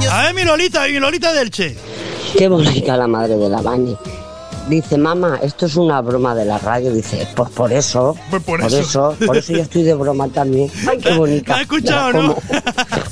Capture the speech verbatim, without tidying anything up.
A ver, mi Lolita, mi Lolita del Che. Qué bonita la madre de la Bani. Dice, mamá, esto es una broma de la radio. Dice, pues por eso, Pues por por eso. eso, por eso yo estoy de broma también. Ay, qué bonita. ¿La has escuchado, Me la no? como.